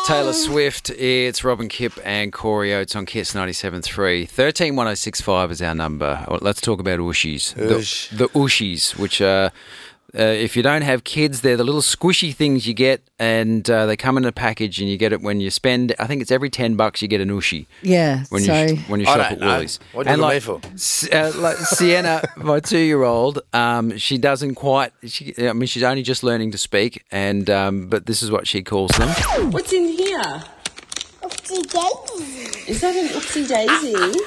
Taylor Swift. It's Robin Kipp and Corey Oates on Kiss 97.3. 131065 is our number. Let's talk about Ooshies. The Ooshies, which are, if you don't have kids, they're the little squishy things you get, and they come in a package, and you get it when you spend, I think it's every $10 you get an Ooshie. Yeah. When you shop at Woolies. What do you and me for? Like Sienna, my 2-year-old, she doesn't quite. She's only just learning to speak, and but this is what she calls them. What's in here? Oopsie daisy. Is that an oopsie daisy?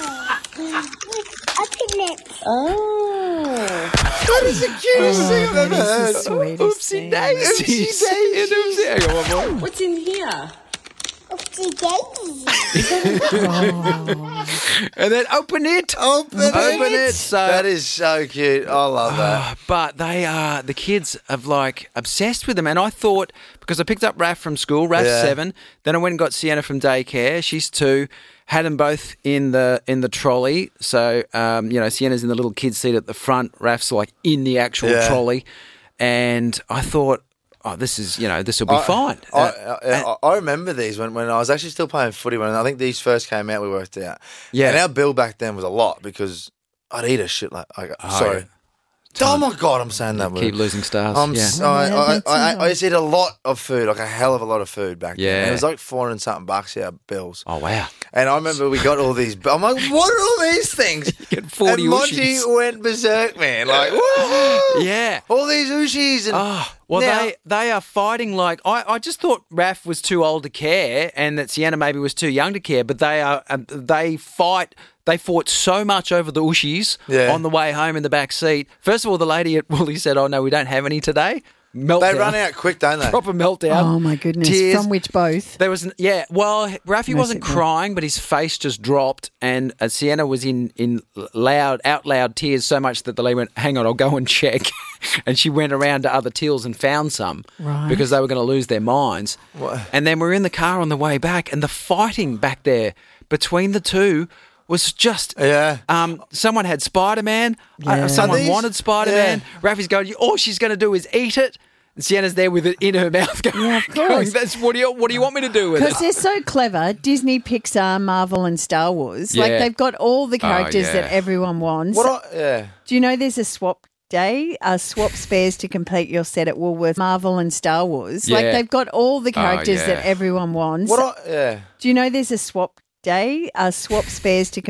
Open it. Oh. That is the cutest thing I've ever heard. Oopsie daisies. Hang on, one more. What's in here? Oopsie daisy. And then open it. Open it. So That is so cute. I love that. But they are, the kids have like obsessed with them. And I thought, because I picked up Raph from school, Raph's 7, then I went and got Sienna from daycare. She's 2. Had them both in the trolley. So, Sienna's in the little kid's seat at the front. Raph's like in the actual trolley. And I thought, this will be fine. I remember these when I was actually still playing footy. When I think these first came out, we worked out. Yeah. And our bill back then was a lot because I'd eat a shit like. Sorry. Oh my God, I'm saying that word. Keep losing stars. I used to eat a lot of food, like a hell of a lot of food back then. Yeah. And it was like $400 and something our bills. Oh, wow. And I remember we got all these. I'm like, what are all these things? You get 40 and Monty Ooshies. went berserk, man. Like, whoa! Yeah. All these Ooshies. And now, they are fighting like I just thought Raph was too old to care, and that Sienna maybe was too young to care. But they fight. They fought so much over the Ooshies on the way home in the back seat. First of all, the lady at Woolies said, "Oh no, we don't have any today." Meltdown. They run out quick, don't they? Proper meltdown. Oh my goodness! Tears. From which both? There was Raffy wasn't crying, but his face just dropped, and Sienna was in out loud tears so much that the lady went, "Hang on, I'll go and check," and she went around to other tills and found some because they were going to lose their minds. What? And then we're in the car on the way back, and the fighting back there between the two was just someone had Spider-Man, someone wanted Spider-Man. Raffy's going, all she's going to do is eat it. And Sienna's there with it in her mouth going, Yeah, of course. That's, what do you want me to do with it? Because they're so clever. Disney, Pixar, Marvel and Star Wars. Yeah. Like they've got all the characters that everyone wants. Do you know there's a swap day, swap spares to complete your set at Woolworths, Marvel and Star Wars? Yeah. Like they've got all the characters that everyone wants. Do you know there's a swap day, swap spares to